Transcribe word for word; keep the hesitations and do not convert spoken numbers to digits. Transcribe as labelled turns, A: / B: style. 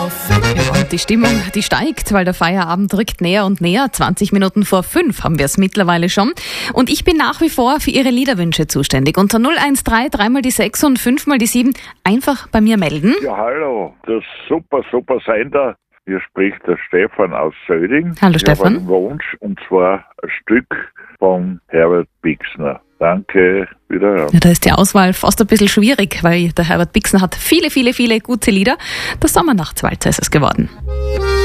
A: Ja, und die Stimmung, die steigt, weil der Feierabend rückt näher und näher. zwanzig Minuten vor fünf haben wir es mittlerweile schon. Und ich bin nach wie vor für Ihre Liederwünsche zuständig. Unter null eins drei, drei mal die sechs und fünf mal die sieben einfach bei mir melden.
B: Ja, hallo, das super, super Sender. Hier spricht der Stefan aus Söding.
A: Hallo
B: ich
A: Stefan.
B: Ich habe einen Wunsch, und zwar ein Stück von Herbert Bixner. Danke, wiederhören.
A: Ja, da ist die Auswahl fast ein bisschen schwierig, weil der Herbert Bixner hat viele, viele, viele gute Lieder. Der Sommernachtwalzer ist es geworden.